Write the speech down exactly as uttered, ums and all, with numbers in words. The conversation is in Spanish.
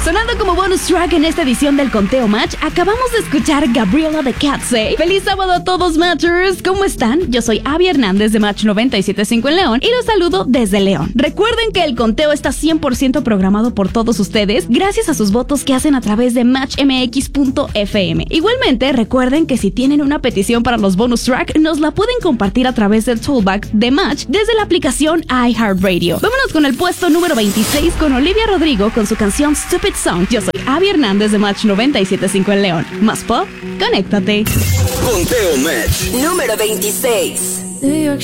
Sonando como bonus track en esta edición del Conteo Match, acabamos de escuchar Gabriela de Katsey. ¡Feliz sábado a todos, Matchers! ¿Cómo están? Yo soy Abby Hernández de Match noventa y siete punto cinco en León y los saludo desde León. Recuerden que el conteo está cien por ciento programado por todos ustedes gracias a sus votos que hacen a través de match m x punto f m. Igualmente, recuerden que si tienen una petición para los bonus track, nos la pueden compartir a través del toolback de Match desde la aplicación iHeartRadio. Vámonos con el puesto número veintiséis con Olivia Rodrigo con su canción Stupid Song. Yo soy Abby Hernández de Match noventa y siete punto cinco en León. Más pop, conéctate. Conteo Match número veintiséis.